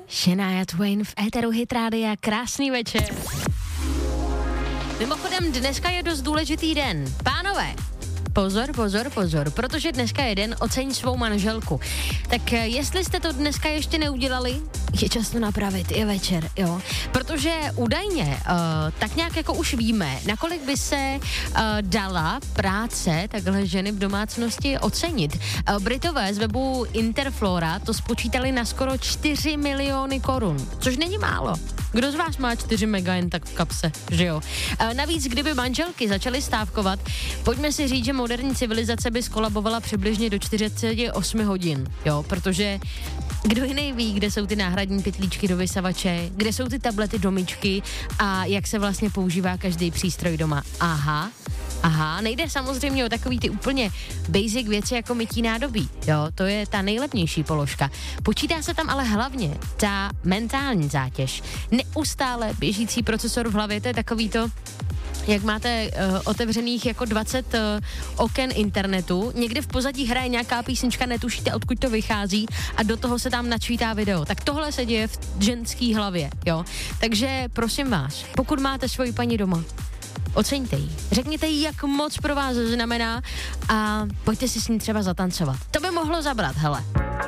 Shania Twain v éteru Hit Rádia, krásný večer. Mimochodem, dneska je dost důležitý den. Pánové, pozor, protože dneska je den oceň svou manželku. Tak jestli jste to dneska ještě neudělali, je čas to napravit, je večer, jo. Protože údajně, tak nějak jako už víme, nakolik by se dala práce takhle ženy v domácnosti ocenit. Britové z webu Interflora to spočítali na skoro 4 miliony korun, což není málo. Kdo z vás má 4 mega jen tak v kapse, že jo? Navíc, kdyby manželky začaly stávkovat, pojďme si říct, že moderní civilizace by skolabovala přibližně do 48 hodin, jo? Protože kdo jiný ví, kde jsou ty náhradní pytlíčky do vysavače, kde jsou ty tablety do myčky a jak se vlastně používá každý přístroj doma. Aha, nejde samozřejmě o takový ty úplně basic věci jako mytí nádobí, jo, to je ta nejlevnější položka. Počítá se tam ale hlavně ta mentální zátěž. Neustále běžící procesor v hlavě, to je takový to, jak máte otevřených jako 20 oken internetu, někde v pozadí hraje nějaká písnička, netušíte, odkud to vychází a do toho se tam načítá video. Tak tohle se děje v ženský hlavě, jo. Takže prosím vás, pokud máte svoji paní doma, oceňte jí. Řekněte jí, jak moc pro vás znamená a pojďte si s ní třeba zatancovat. To by mohlo zabrat, hele.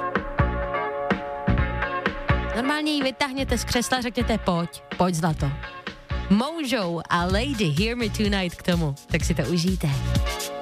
Normálně ji vytáhněte z křesla, řekněte pojď zlato. Mojo a Lady Hear Me Tonight k tomu, tak si to užijte.